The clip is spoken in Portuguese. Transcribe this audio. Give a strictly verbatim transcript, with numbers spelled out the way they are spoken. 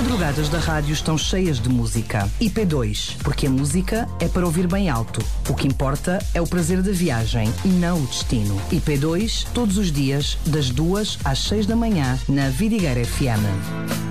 madrugadas da rádio estão cheias de música. I P dois, porque a música é para ouvir bem alto. O que importa é o prazer da viagem e não o destino. I P dois, todos os dias, das duas às seis da manhã, na Vidigueira F M.